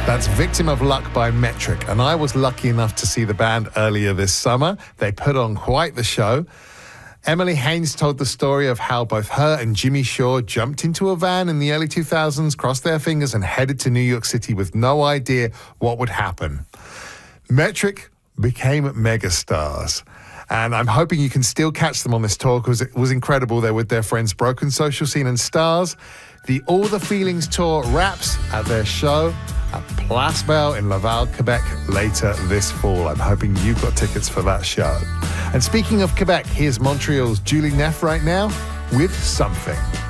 That's Victim of Luck by Metric. And I was lucky enough to see the band earlier this summer. They put on quite the show. Emily Haines told the story of how both her and Jimmy Shaw jumped into a van in the early 2000s, crossed their fingers, and headed to New York City with no idea what would happen. Metric became megastars. And I'm hoping you can still catch them on this tour because it was incredible. They're with their friends Broken Social Scene and Stars. The All the Feelings tour wraps at their show at Place Bell in Laval, Quebec later this fall. I'm hoping you've got tickets for that show. And speaking of Quebec, here's Montreal's Julie Neff right now with Something.